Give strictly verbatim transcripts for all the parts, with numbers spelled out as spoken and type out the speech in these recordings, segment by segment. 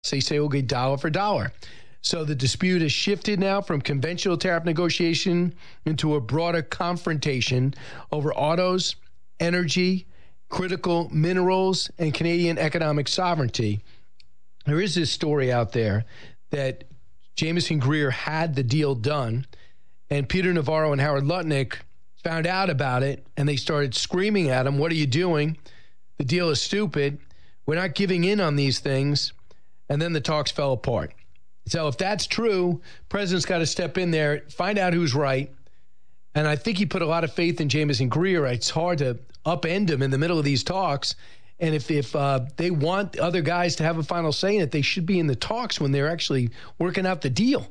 They say we'll get dollar for dollar. So the dispute has shifted now from conventional tariff negotiation into a broader confrontation over autos, energy, critical minerals, and Canadian economic sovereignty. There is this story out there that Jamieson Greer had the deal done, and Peter Navarro and Howard Lutnick found out about it, and they started screaming at him, "What are you doing? The deal is stupid. We're not giving in on these things." And then the talks fell apart. So if that's true, president's got to step in there, find out who's right. And I think he put a lot of faith in Jamieson Greer. It's hard to upend him in the middle of these talks. And if, if uh, they want other guys to have a final say in it, they should be in the talks when they're actually working out the deal.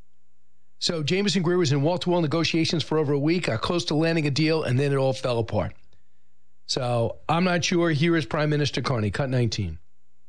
So Jamieson Greer was in wall-to-wall negotiations for over a week, got close to landing a deal, and then it all fell apart. So I'm not sure. Here is Prime Minister Carney, cut nineteen.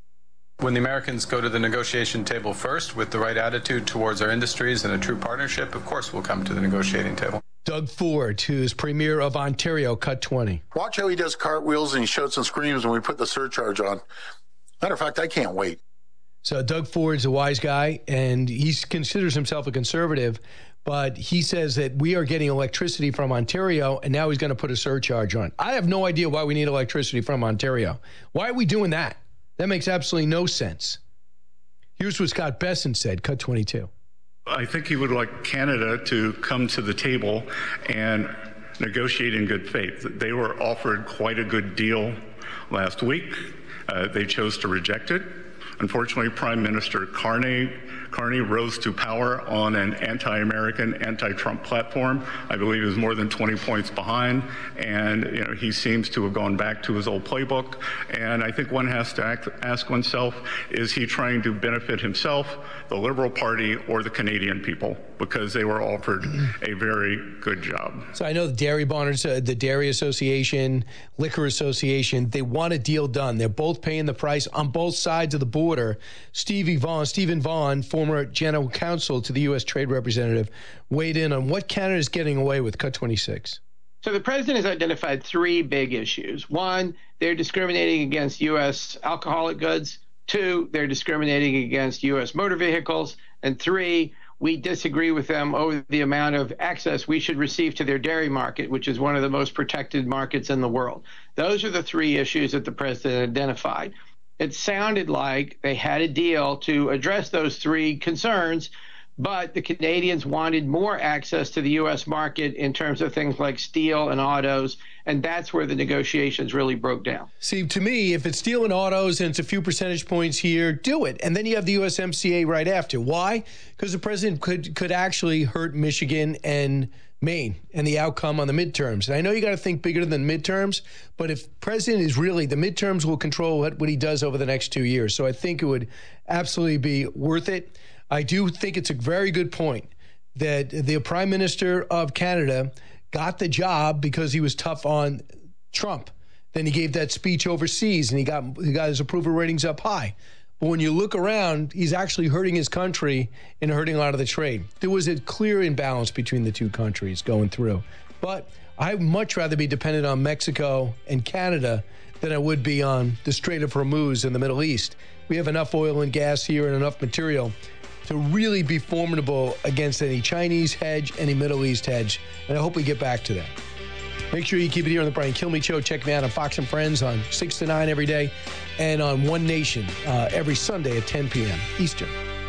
When the Americans go to the negotiation table first with the right attitude towards our industries and a true partnership, of course we'll come to the negotiating table. Doug Ford, who's Premier of Ontario, cut twenty. Watch how he does cartwheels and he shouts and screams when we put the surcharge on. Matter of fact, I can't wait. So Doug Ford's a wise guy, and he considers himself a conservative, but he says that we are getting electricity from Ontario, and now he's going to put a surcharge on. I have no idea why we need electricity from Ontario. Why are we doing that? That makes absolutely no sense. Here's what Scott Bessent said, cut twenty-two. I think he would like Canada to come to the table and negotiate in good faith. They were offered quite a good deal last week. Uh, they chose to reject it. Unfortunately, Prime Minister Carney, Carney rose to power on an anti-American, anti-Trump platform. I believe he was more than twenty points behind, and you know he seems to have gone back to his old playbook. And I think one has to act, ask oneself, is he trying to benefit himself, the Liberal Party, or the Canadian people? Because they were offered a very good job. So I know the Dairy Bonners, uh, the Dairy Association, Liquor Association, they want a deal done. They're both paying the price on both sides of the border. Stevie Vaughn, Stephen Vaughn, former general counsel to the U S Trade Representative, weighed in on what Canada is getting away with. Cut twenty-six. So the president has identified three big issues. One, they're discriminating against U S alcoholic goods. Two, they're discriminating against U S motor vehicles. And three, we disagree with them over the amount of access we should receive to their dairy market, which is one of the most protected markets in the world. Those are the three issues that the president identified. It sounded like they had a deal to address those three concerns, but the Canadians wanted more access to the U S market in terms of things like steel and autos, and that's where the negotiations really broke down. See, to me, if it's steel and autos and it's a few percentage points here, do it. And then you have the U S M C A right after. Why? Because the president could could actually hurt Michigan and Maine and the outcome on the midterms. And I know you got to think bigger than midterms, but if president is really, the midterms will control what, what he does over the next two years. So I think it would absolutely be worth it. I do think it's a very good point that the Prime Minister of Canada got the job because he was tough on Trump. Then he gave that speech overseas and he got he got his approval ratings up high. But when you look around, he's actually hurting his country and hurting a lot of the trade. There was a clear imbalance between the two countries going through. But I'd much rather be dependent on Mexico and Canada than I would be on the Strait of Hormuz in the Middle East. We have enough oil and gas here and enough material to really be formidable against any Chinese hedge, any Middle East hedge. And I hope we get back to that. Make sure you keep it here on the Brian Kilmeade Show. Check me out on Fox and Friends on six to nine every day and on One Nation uh, every Sunday at ten p.m. Eastern.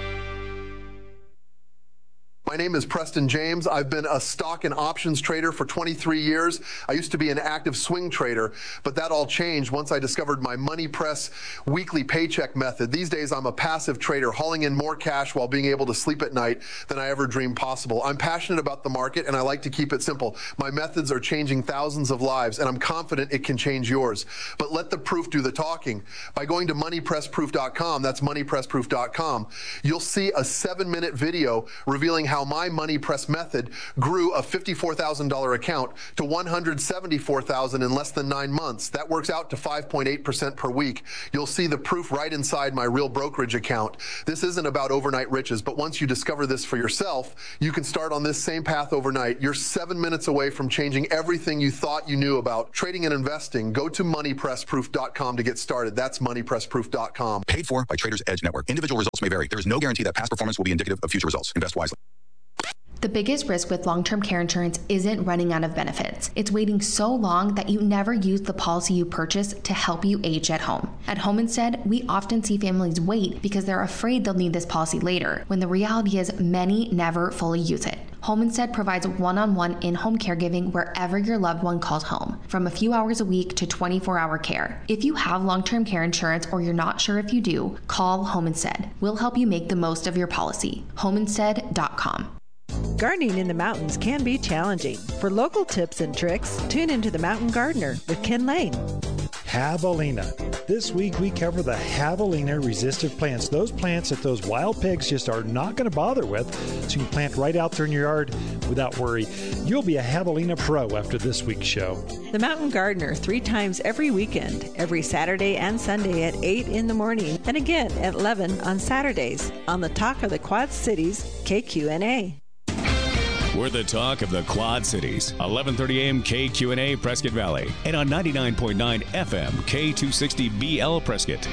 My name is Preston James. I've been a stock and options trader for twenty-three years. I used to be an active swing trader, but that all changed once I discovered my Money Press weekly paycheck method. These days, I'm a passive trader, hauling in more cash while being able to sleep at night than I ever dreamed possible. I'm passionate about the market, and I like to keep it simple. My methods are changing thousands of lives, and I'm confident it can change yours. But let the proof do the talking. By going to money press proof dot com, that's money press proof dot com, you'll see a seven-minute video revealing how how my MoneyPress method grew a fifty-four thousand dollars account to one hundred seventy-four thousand dollars in less than nine months. That works out to five point eight percent per week. You'll see the proof right inside my real brokerage account. This isn't about overnight riches, but once you discover this for yourself, you can start on this same path overnight. You're seven minutes away from changing everything you thought you knew about trading and investing. Go to money press proof dot com to get started. That's money press proof dot com. Paid for by Traders Edge Network. Individual results may vary. There is no guarantee that past performance will be indicative of future results. Invest wisely. The biggest risk with long-term care insurance isn't running out of benefits. It's waiting so long that you never use the policy you purchased to help you age at home. At Home Instead, we often see families wait because they're afraid they'll need this policy later, when the reality is many never fully use it. Home Instead provides one-on-one in-home caregiving wherever your loved one calls home, from a few hours a week to twenty-four hour care. If you have long-term care insurance or you're not sure if you do, call Home Instead. We'll help you make the most of your policy. home instead dot com. Gardening in the mountains can be challenging. For local tips and tricks, tune into The Mountain Gardener with Ken Lane. Javelina. This week we cover the Javelina resistant plants. Those plants that those wild pigs just are not going to bother with, so you can plant right out there in your yard without worry. You'll be a Javelina pro after this week's show. The Mountain Gardener, three times every weekend, every Saturday and Sunday at eight in the morning, and again at eleven on Saturdays, on the Talk of the Quad Cities, K Q N A. We're the talk of the Quad Cities. eleven thirty a.m. K Q N A Prescott Valley. And on ninety-nine point nine F M K two sixty B L Prescott.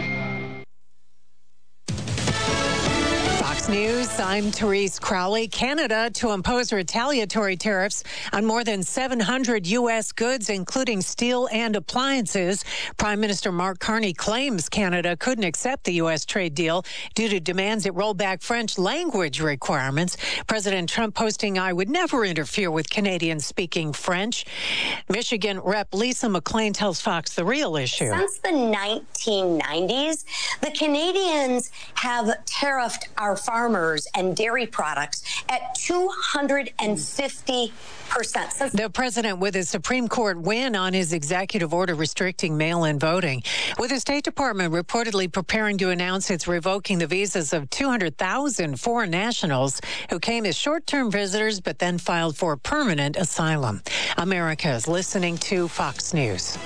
Fox News, I'm Therese Crowley. Canada to impose retaliatory tariffs on more than seven hundred U S goods, including steel and appliances. Prime Minister Mark Carney claims Canada couldn't accept the U S trade deal due to demands it roll back French language requirements. President Trump posting, "I would never interfere with Canadians speaking French." Michigan Rep Lisa McClain tells Fox the real issue. Since the nineteen nineties, the Canadians have tariffed our farmers and dairy products at two hundred fifty percent. The president with his Supreme Court win on his executive order restricting mail-in voting, with the State Department reportedly preparing to announce it's revoking the visas of two hundred thousand foreign nationals who came as short-term visitors but then filed for permanent asylum. America is listening to Fox News.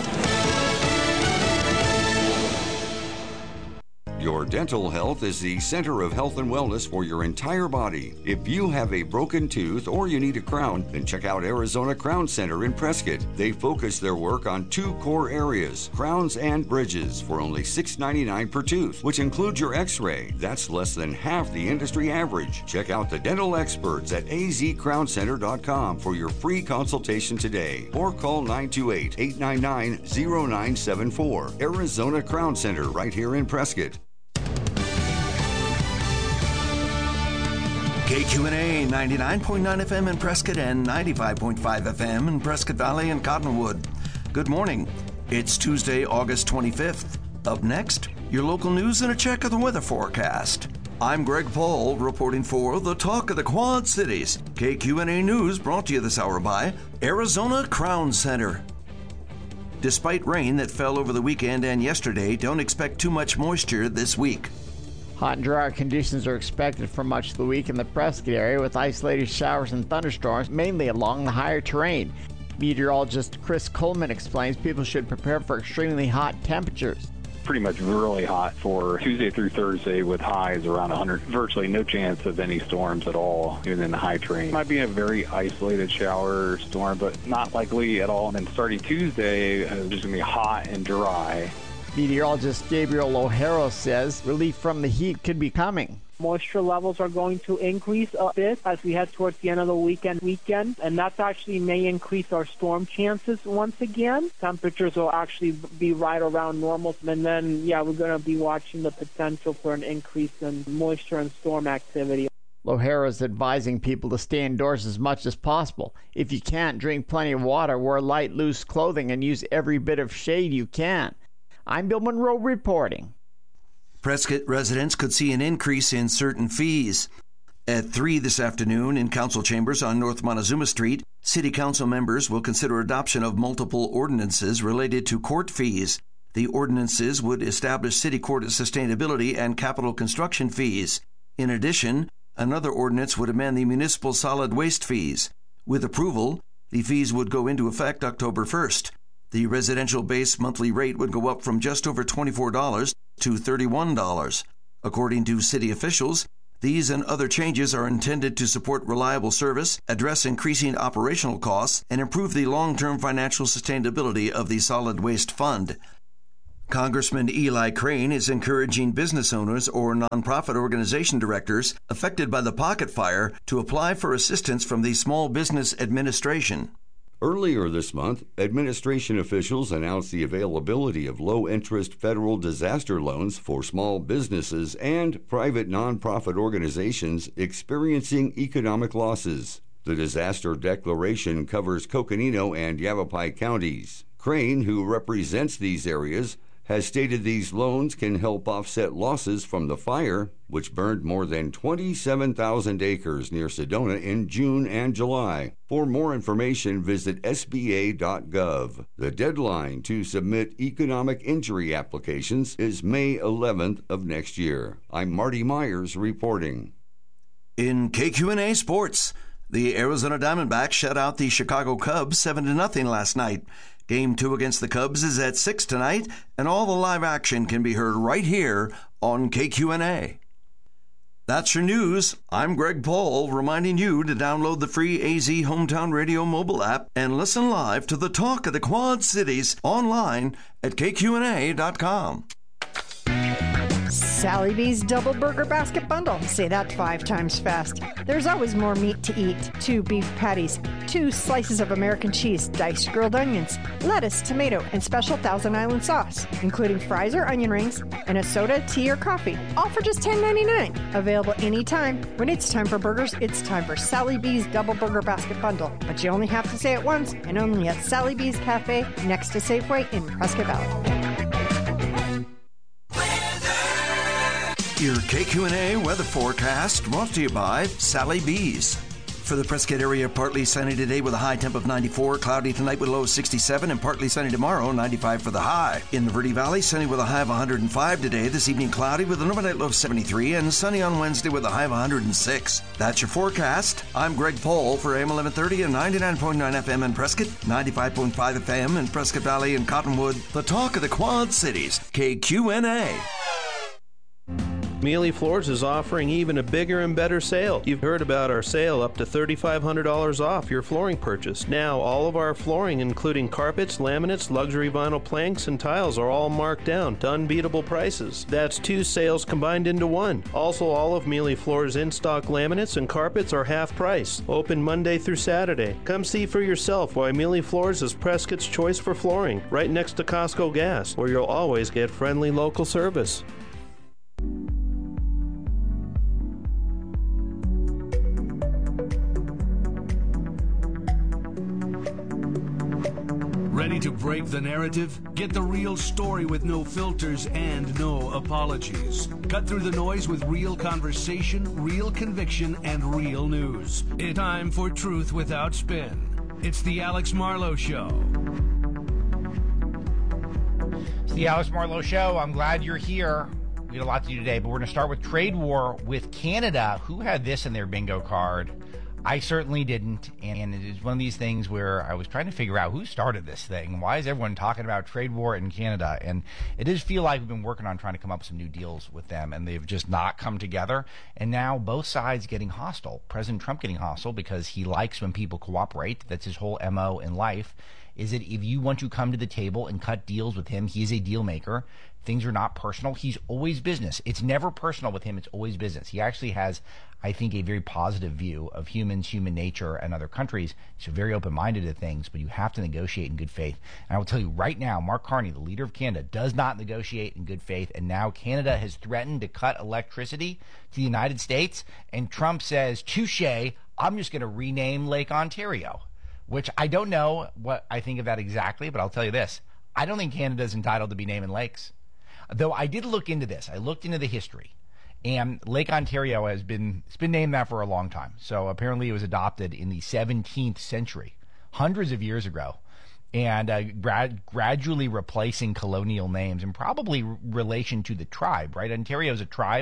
Your dental health is the center of health and wellness for your entire body. If you have a broken tooth or you need a crown, then check out Arizona Crown Center in Prescott. They focus their work on two core areas, crowns and bridges, for only six dollars and ninety-nine cents per tooth, which includes your x-ray. That's less than half the industry average. Check out the dental experts at a z crown center dot com for your free consultation today, or call nine two eight, eight nine nine, zero nine seven four. Arizona Crown Center, right here in Prescott. K Q N A ninety-nine point nine F M in Prescott and ninety-five point five F M in Prescott Valley and Cottonwood. Good morning. It's Tuesday, August twenty-fifth. Up next, your local news and a check of the weather forecast. I'm Greg Paul reporting for the Talk of the Quad Cities. K Q N A News brought to you this hour by Arizona Crown Center. Despite rain that fell over the weekend and yesterday, don't expect too much moisture this week. Hot and dry conditions are expected for much of the week in the Prescott area, with isolated showers and thunderstorms mainly along the higher terrain. Meteorologist Chris Coleman explains people should prepare for extremely hot temperatures. Pretty much really hot for Tuesday through Thursday, with highs around one hundred. Virtually no chance of any storms at all, even in the high terrain. Might be a very isolated shower or storm, but not likely at all. And then starting Tuesday, uh, it's just going to be hot and dry. Meteorologist Gabriel O'Hara says relief from the heat could be coming. Moisture levels are going to increase a bit as we head towards the end of the weekend, weekend, and that actually may increase our storm chances once again. Temperatures will actually be right around normal, and then, yeah, we're going to be watching the potential for an increase in moisture and storm activity. O'Hara is advising people to stay indoors as much as possible. If you can't, drink plenty of water, wear light, loose clothing, and use every bit of shade you can. I'm Bill Monroe reporting. Prescott residents could see an increase in certain fees. At three this afternoon in council chambers on North Montezuma Street, city council members will consider adoption of multiple ordinances related to court fees. The ordinances would establish city court sustainability and capital construction fees. In addition, Another ordinance would amend the municipal solid waste fees. With approval, the fees would go into effect October first. The residential base monthly rate would go up from just over twenty-four dollars to thirty-one dollars. According to city officials, these and other changes are intended to support reliable service, address increasing operational costs, and improve the long-term financial sustainability of the solid waste fund. Congressman Eli Crane is encouraging business owners or nonprofit organization directors affected by the Pocket Fire to apply for assistance from the Small Business Administration. Earlier this month, administration officials announced the availability of low-interest federal disaster loans for small businesses and private nonprofit organizations experiencing economic losses. The disaster declaration covers Coconino and Yavapai counties. Crane, who represents these areas, has stated these loans can help offset losses from the fire, which burned more than twenty-seven thousand acres near Sedona in June and July. For more information, visit S B A dot gov. The deadline to submit economic injury applications is May eleventh of next year. I'm Marty Myers reporting. In K Q and A Sports, the Arizona Diamondbacks shut out the Chicago Cubs seven to nothing last night. Game two against the Cubs is at six tonight, and all the live action can be heard right here on K Q and A. That's your news. I'm Greg Paul, reminding you to download the free A Z Hometown Radio mobile app and listen live to the talk of the Quad Cities online at K Q and A dot com. Sally B's Double Burger Basket Bundle. Say that five times fast. There's always more meat to eat. Two beef patties, two slices of American cheese, diced grilled onions, lettuce, tomato, and special Thousand Island sauce, including fries or onion rings, and a soda, tea, or coffee, all for just ten ninety-nine. Available anytime. When it's time for burgers, it's time for Sally B's Double Burger Basket Bundle. But you only have to say it once, and only at Sally B's Cafe next to Safeway in Prescott Valley. Your K Q and A weather forecast brought to you by Sally B's. For the Prescott area, partly sunny today with a high temp of ninety-four, cloudy tonight with a low of sixty-seven, and partly sunny tomorrow, ninety-five for the high. In the Verde Valley, sunny with a high of one hundred five today. This evening, cloudy with an overnight low of seventy-three, and sunny on Wednesday with a high of one hundred six. That's your forecast. I'm Greg Paul for A M eleven thirty and ninety-nine point nine F M in Prescott, ninety-five point five F M in Prescott Valley and Cottonwood. The talk of the Quad Cities, K Q and A. Mealy Floors is offering even a bigger and better sale. You've heard about our sale up to three thousand five hundred dollars off your flooring purchase. Now, all of our flooring, including carpets, laminates, luxury vinyl planks, and tiles, are all marked down to unbeatable prices. That's two sales combined into one. Also, all of Mealy Floors' in-stock laminates and carpets are half price. Open Monday through Saturday. Come see for yourself why Mealy Floors is Prescott's choice for flooring, right next to Costco Gas, where you'll always get friendly local service. Ready to break the narrative? Get the real story with no filters and no apologies. Cut through the noise with real conversation, real conviction, and real news. It's time for Truth Without Spin. It's the Alex Marlowe Show. It's the Alex Marlowe Show. I'm glad you're here. We had a lot to do today, but we're going to start with trade war with Canada. Who had this in their bingo card? I certainly didn't, and it is one of these things where I was trying to figure out who started this thing. Why is everyone talking about trade war in Canada? And it does feel like we've been working on trying to come up with some new deals with them, and they've just not come together. And now both sides getting hostile. President Trump getting hostile because he likes when people cooperate. That's his whole M O in life, is that if you want to come to the table and cut deals with him, he is a deal maker. Things are not personal. He's always business. It's never personal with him. It's always business. He actually has, I think, a very positive view of humans, human nature, and other countries. He's very open-minded to things, but you have to negotiate in good faith. And I will tell you right now, Mark Carney, the leader of Canada, does not negotiate in good faith. And now Canada has threatened to cut electricity to the United States. And Trump says, touche, I'm just going to rename Lake Ontario, which I don't know what I think of that exactly, but I'll tell you this. I don't think Canada is entitled to be naming lakes. Though I did look into this. I looked into the history. And Lake Ontario has been, it's been named that for a long time. So apparently it was adopted in the seventeenth century, hundreds of years ago, and uh, grad, gradually replacing colonial names and probably r- relation to the tribe, right? Ontario is a tribe.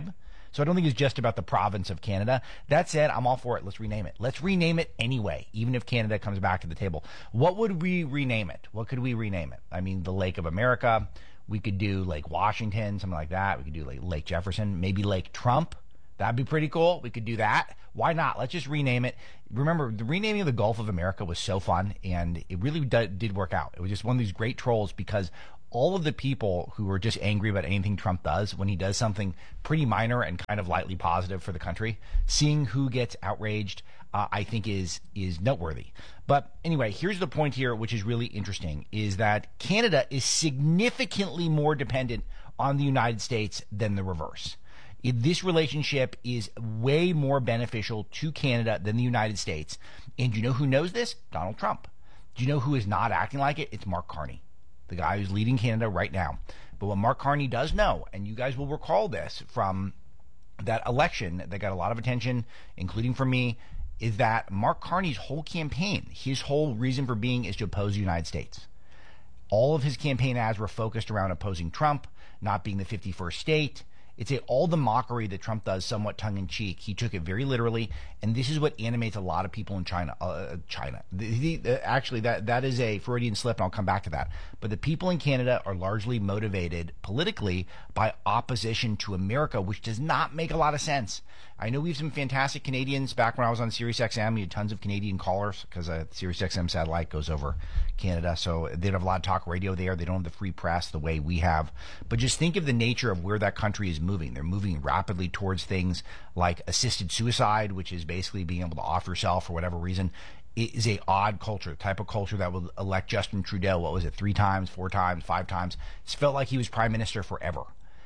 So I don't think it's just about the province of Canada. That said, I'm all for it. Let's rename it. Let's rename it anyway, even if Canada comes back to the table. What would we rename it? What could we rename it? I mean, the Lake of America. We could do Lake Washington, something like that. We could do like Lake Jefferson, maybe Lake Trump. That'd be pretty cool. We could do that. Why not? Let's just rename it. Remember, the renaming of the Gulf of America was so fun, and it really d- did work out. It was just one of these great trolls because all of the people who were just angry about anything Trump does, when he does something pretty minor and kind of lightly positive for the country, seeing who gets outraged, uh, I think is is noteworthy. But anyway, here's the point here, which is really interesting, is that Canada is significantly more dependent on the United States than the reverse. This relationship is way more beneficial to Canada than the United States. And you know who knows this? Donald Trump. Do you know who is not acting like it? It's Mark Carney, the guy who's leading Canada right now. But what Mark Carney does know, and you guys will recall this from that election that got a lot of attention, including from me, is that Mark Carney's whole campaign, his whole reason for being is to oppose the United States. All of his campaign ads were focused around opposing Trump, not being the fifty-first state. It's a, all the mockery that Trump does somewhat tongue-in-cheek. He took it very literally, and this is what animates a lot of people in China. Uh, China. The, the, actually, that that is a Freudian slip, and I'll come back to that. But the people in Canada are largely motivated politically by opposition to America, which does not make a lot of sense. I know we have some fantastic Canadians. Back when I was on Sirius X M, we had tons of Canadian callers because a Sirius X M satellite goes over Canada, so they don't have a lot of talk radio there. They don't have the free press the way we have. But just think of the nature of where that country is moving. They're moving rapidly towards things like assisted suicide, which is basically being able to off yourself for whatever reason. It is a odd culture, the type of culture that will elect Justin Trudeau, what was it, three times, four times, five times. It's felt like he was prime minister forever.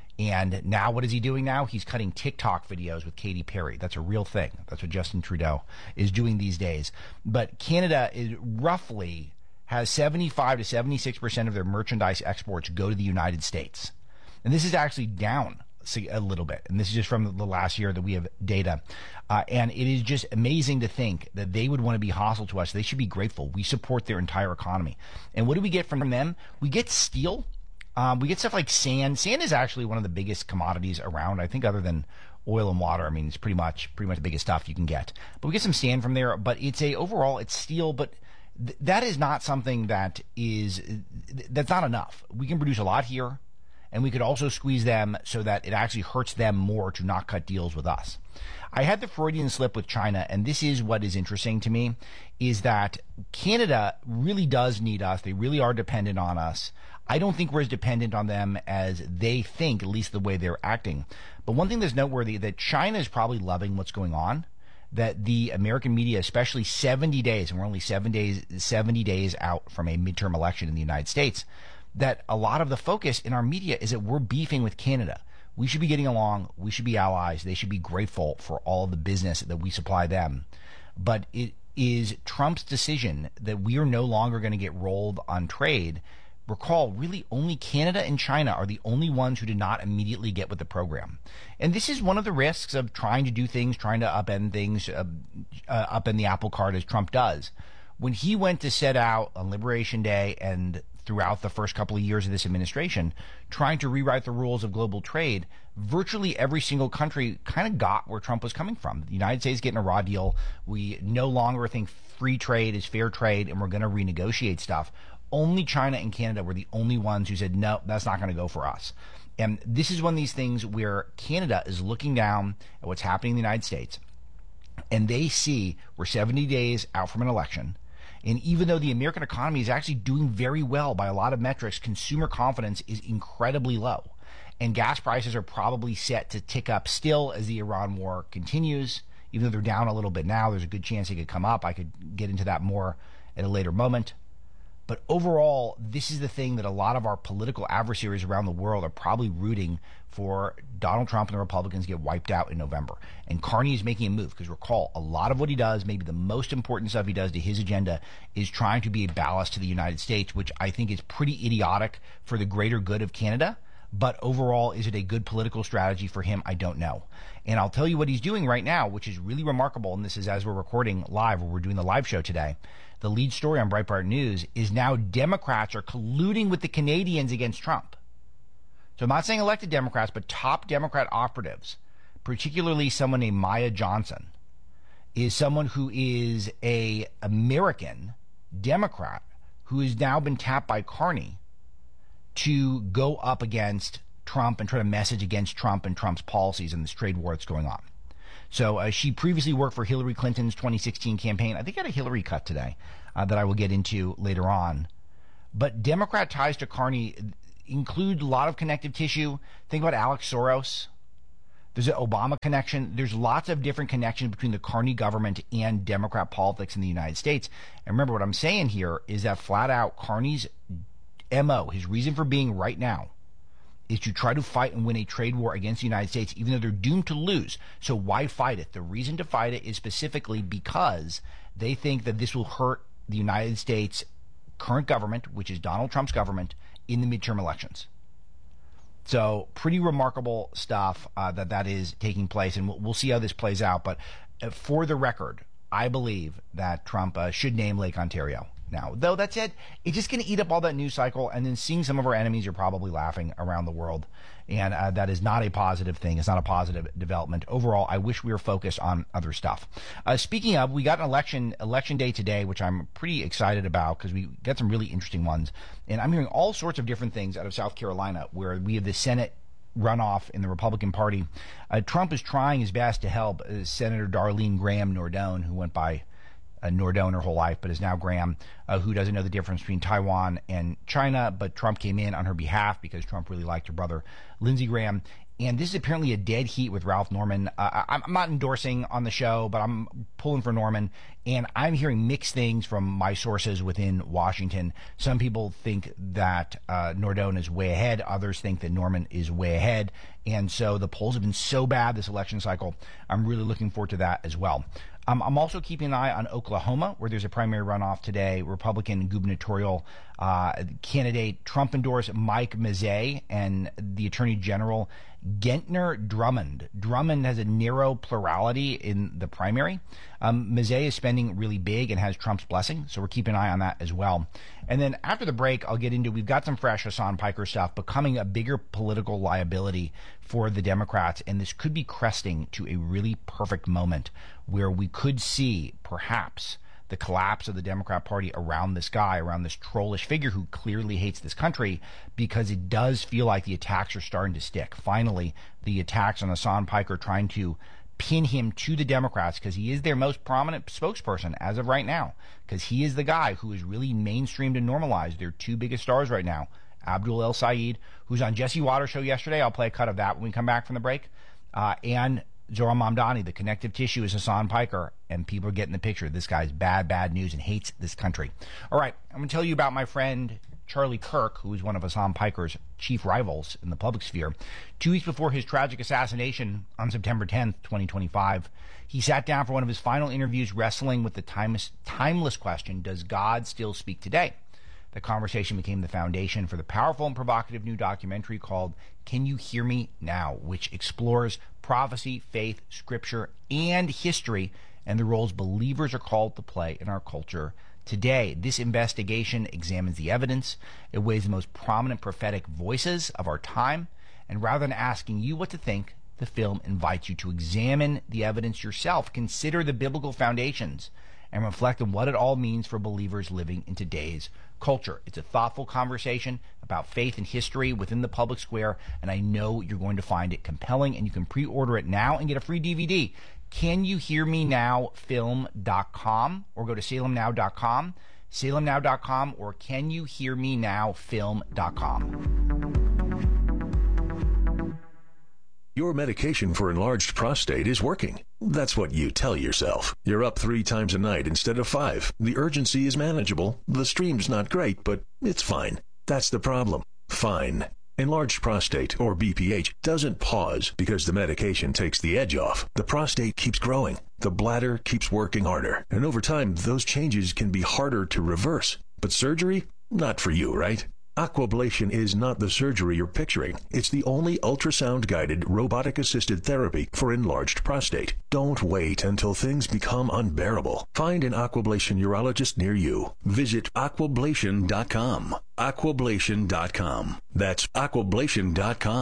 And now what is he doing now? He's cutting TikTok videos with Katy Perry. That's a real thing. That's what Justin Trudeau is doing these days. But Canada is roughly has seventy-five to seventy-six percent of their merchandise exports go to the United States. And this is actually down a little bit. And this is just from the last year that we have data. Uh, and it is just amazing to think that they would want to be hostile to us. They should be grateful. We support their entire economy. And what do we get from them? We get steel. Um, we get stuff like sand. Sand is actually one of the biggest commodities around, I think, other than oil and water. I mean, it's pretty much pretty much the biggest stuff you can get. But we get some sand from there. But it's a overall, it's steel. But th- that is not something that is that's not enough. We can produce a lot here, and we could also squeeze them so that it actually hurts them more to not cut deals with us. I had the Freudian slip with China, and this is what is interesting to me, is that Canada really does need us. They really are dependent on us. I don't think we're as dependent on them as they think, at least the way they're acting. But one thing that's noteworthy, that China is probably loving what's going on, that the American media, especially seventy days, and we're only seven days, seventy days out from a midterm election in the United States, that a lot of the focus in our media is that we're beefing with Canada. We should be getting along. We should be allies. They should be grateful for all the business that we supply them. But it is Trump's decision that we are no longer going to get rolled on trade. Recall, really only Canada and China are the only ones who did not immediately get with the program. And this is one of the risks of trying to do things, trying to upend things, uh, uh, upend the apple cart as Trump does. When he went to set out on Liberation Day and throughout the first couple of years of this administration, trying to rewrite the rules of global trade, virtually every single country kind of got where Trump was coming from. The United States getting a raw deal. We no longer think free trade is fair trade, and we're going to renegotiate stuff. Only China and Canada were the only ones who said, no, that's not going to go for us. And this is one of these things where Canada is looking down at what's happening in the United States, and they see we're seventy days out from an election. And even though the American economy is actually doing very well by a lot of metrics, consumer confidence is incredibly low. And gas prices are probably set to tick up still as the Iran war continues. Even though they're down a little bit now, there's a good chance they could come up. I could get into that more at a later moment. But overall, this is the thing that a lot of our political adversaries around the world are probably rooting for Donald Trump and the Republicans get wiped out in November. And Carney is making a move because, recall, a lot of what he does, maybe the most important stuff he does to his agenda, is trying to be a ballast to the United States, which I think is pretty idiotic for the greater good of Canada. But overall, is it a good political strategy for him? I don't know. And I'll tell you what he's doing right now, which is really remarkable, and this is as we're recording live, or we're doing the live show today. The lead story on Breitbart News is now Democrats are colluding with the Canadians against Trump. So I'm not saying elected Democrats, but top Democrat operatives particularly someone named Maya Johnson, is someone who is a American Democrat who has now been tapped by Carney to go up against Trump and try to message against Trump and Trump's policies and this trade war that's going on. So uh, she previously worked for Hillary Clinton's twenty sixteen campaign. I think I had a Hillary cut today uh, that I will get into later on. But Democrat ties to Carney include a lot of connective tissue. Think about Alex Soros. There's an Obama connection. There's lots of different connections between the Carney government and Democrat politics in the United States. And remember, what I'm saying here is that flat out Carney's M O, his reason for being right now, is to try to fight and win a trade war against the United States, even though they're doomed to lose. So why fight it? The reason to fight it is specifically because they think that this will hurt the United States current government, which is Donald Trump's government, in the midterm elections. So pretty remarkable stuff uh, that that is taking place, and we'll, we'll see how this plays out. But uh, for the record, I believe that Trump uh, should name Lake Ontario now. Though that said, it's just going to eat up all that news cycle, and then seeing some of our enemies are probably laughing around the world, and uh, that is not a positive thing. It's not a positive development. Overall, I wish we were focused on other stuff. Uh, speaking of, we got an election election day today, which I'm pretty excited about because we got some really interesting ones, and I'm hearing all sorts of different things out of South Carolina, where we have the Senate runoff in the Republican Party. Uh, Trump is trying his best to help uh, Senator Darlene Graham Nordone, who went by Uh, Nordone her whole life, but is now Graham, uh, who doesn't know the difference between Taiwan and China, but Trump came in on her behalf because Trump really liked her brother, Lindsey Graham. And this is apparently a dead heat with Ralph Norman. Uh, I'm not endorsing on the show, but I'm pulling for Norman, and I'm hearing mixed things from my sources within Washington. Some people think that uh, Nordone is way ahead. Others think that Norman is way ahead. And so the polls have been so bad this election cycle. I'm really looking forward to that as well. Um, I'm also keeping an eye on Oklahoma, where there's a primary runoff today. Republican gubernatorial uh, candidate Trump endorsed Mike Mazzei and the Attorney General Gentner Drummond. Drummond has a narrow plurality in the primary. Um, Mazzei is spending really big and has Trump's blessing, so we're keeping an eye on that as well. And then after the break, I'll get into, we've got some fresh Hassan Piker stuff, becoming a bigger political liability for the Democrats, and this could be cresting to a really perfect moment where we could see perhaps the collapse of the Democrat Party around this guy, around this trollish figure who clearly hates this country, because it does feel like the attacks are starting to stick. Finally, the attacks on Hassan Piker trying to pin him to the Democrats because he is their most prominent spokesperson as of right now, because he is the guy who is really mainstreamed and normalized their two biggest stars right now, Abdul El Sayed, who's on Jesse Waters' show yesterday. I'll play a cut of that when we come back from the break, uh, and Zohran Mamdani. The connective tissue is Hassan Piker, and people are getting the picture. This guy's bad, bad news and hates this country. All right, I'm going to tell you about my friend Charlie Kirk, who is one of Hassan Piker's chief rivals in the public sphere. Two weeks before his tragic assassination on September tenth, twenty twenty-five, he sat down for one of his final interviews wrestling with the timeless, timeless question, does God still speak today? The conversation became the foundation for the powerful and provocative new documentary called Can You Hear Me Now?, which explores prophecy, faith, scripture, and history, and the roles believers are called to play in our culture today. This investigation examines the evidence. It weighs the most prominent prophetic voices of our time, and rather than asking you what to think, the film invites you to examine the evidence yourself, consider the biblical foundations, and reflect on what it all means for believers living in today's culture. It's a thoughtful conversation about faith and history within the public square, and I know you're going to find it compelling, and you can pre-order it now and get a free D V D. Can You Hear Me Now film dot com, or go to salem now dot com, salem now dot com, or Can You Hear Me Now film dot com. Your medication for enlarged prostate is working. That's what you tell yourself. You're up three times a night instead of five. The urgency is manageable. The stream's not great, but it's fine. That's the problem. Fine. Enlarged prostate, or B P H, doesn't pause because the medication takes the edge off. The prostate keeps growing. The bladder keeps working harder. And over time, those changes can be harder to reverse. But surgery? Not for you, right? Aquablation is not the surgery you're picturing. It's the only ultrasound-guided, robotic-assisted therapy for enlarged prostate. Don't wait until things become unbearable. Find an Aquablation urologist near you. Visit aquablation dot com. aquablation dot com. That's aquablation dot com.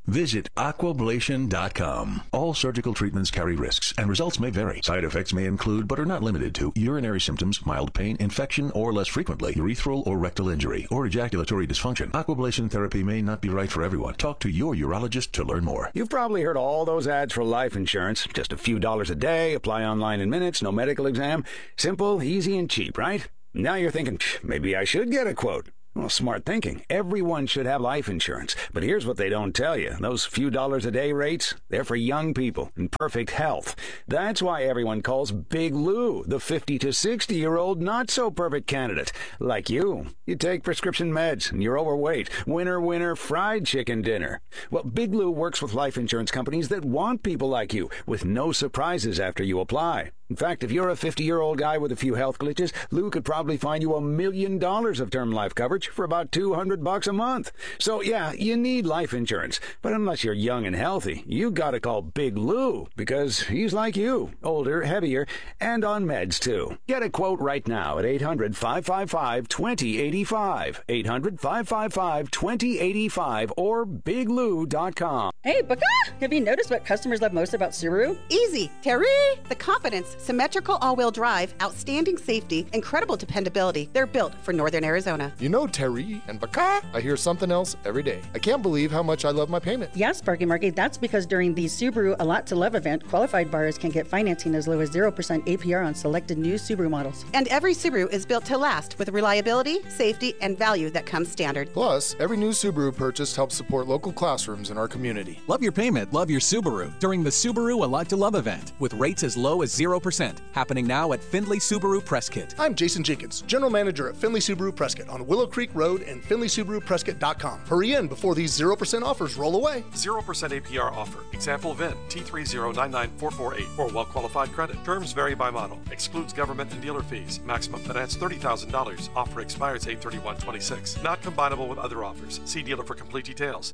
Visit aquablation dot com. All surgical treatments carry risks, and results may vary. Side effects may include, but are not limited to, urinary symptoms, mild pain, infection, or less frequently, urethral or rectal injury, or ejaculatory dysfunction. Aquablation therapy may not be right for everyone. Talk to your urologist to learn more. You've probably heard all those ads for life insurance. Just a few dollars a day, apply online in minutes, no medical exam. Simple, easy, and cheap, right? Now you're thinking, maybe I should get a quote. Well, smart thinking. Everyone should have life insurance. But here's what they don't tell you. Those few dollars a day rates, they're for young people in perfect health. That's why everyone calls Big Lou the fifty to sixty-year-old not-so-perfect candidate. Like you. You take prescription meds, and you're overweight. Winner, winner, fried chicken dinner. Well, Big Lou works with life insurance companies that want people like you, with no surprises after you apply. In fact, if you're a fifty-year-old guy with a few health glitches, Lou could probably find you a million dollars of term life coverage for about two hundred bucks a month. So, yeah, you need life insurance. But unless you're young and healthy, you gotta call Big Lou, because he's like you, older, heavier, and on meds, too. Get a quote right now at eight hundred, five five five, two zero eight five, eight hundred, five five five, two zero eight five, or big lou dot com. Hey, Baka! Have you noticed what customers love most about Subaru? Easy, Terry! The confidence, symmetrical all-wheel drive, outstanding safety, incredible dependability. They're built for Northern Arizona. You know, Terry and Baka, I hear something else every day. I can't believe how much I love my payment. Yes, Sparky Marky, that's because during the Subaru A Lot to Love event, qualified buyers can get financing as low as zero percent A P R on selected new Subaru models. And every Subaru is built to last with reliability, safety, and value that comes standard. Plus, every new Subaru purchase helps support local classrooms in our community. Love your payment, love your Subaru during the Subaru A Lot to Love event with rates as low as zero percent. Happening now at Findlay Subaru Prescott. I'm Jason Jenkins, General Manager at Findlay Subaru Prescott on Willow Creek Road and Findlay Subaru Prescott dot com. Hurry in before these zero percent offers roll away. zero percent A P R offer. Example V I N T three zero nine nine four four eight or well-qualified credit. Terms vary by model. Excludes government and dealer fees. Maximum finance thirty thousand dollars. Offer expires eight thirty-one twenty-six. Not combinable with other offers. See dealer for complete details.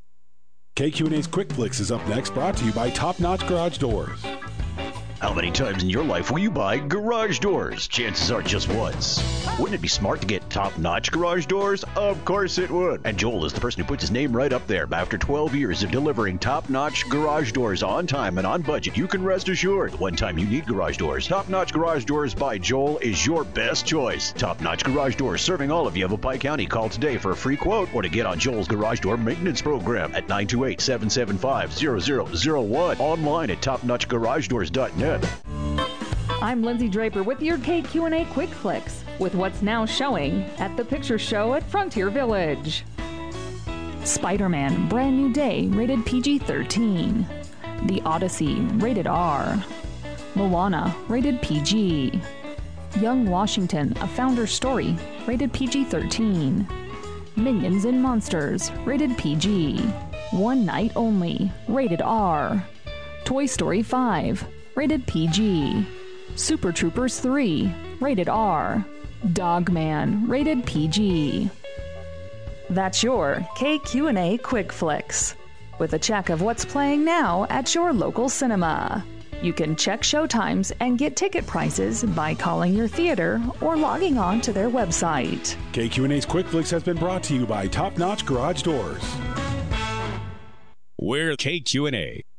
K Q and A's Quick Flicks is up next, brought to you by Top Notch Garage Doors. How many times in your life will you buy garage doors? Chances are just once. Wouldn't it be smart to get top-notch garage doors? Of course it would. And Joel is the person who puts his name right up there. After twelve years of delivering top-notch garage doors on time and on budget, you can rest assured the one time you need garage doors, Top-Notch Garage Doors by Joel is your best choice. Top-Notch Garage Doors serving all of Yavapai County. Call today for a free quote or to get on Joel's garage door maintenance program at nine two eight, seven seven five, zero zero zero one. Online at top notch garage doors dot net. I'm Lindsay Draper with your K Q and A Quick Flicks with what's now showing at the Picture Show at Frontier Village. Spider-Man Brand New Day, rated P G thirteen. The Odyssey, rated R. Moana, rated P G. Young Washington, A Founder's Story, rated P G thirteen. Minions and Monsters, rated P G. One Night Only, rated R. Toy Story five, rated P G. Super Troopers three, rated R. Dogman, rated P G. That's your K Q and A Quick Flicks, with a check of what's playing now at your local cinema. You can check showtimes and get ticket prices by calling your theater or logging on to their website. K Q and A's Quick Flicks has been brought to you by Top Notch Garage Doors. We're K Q and A.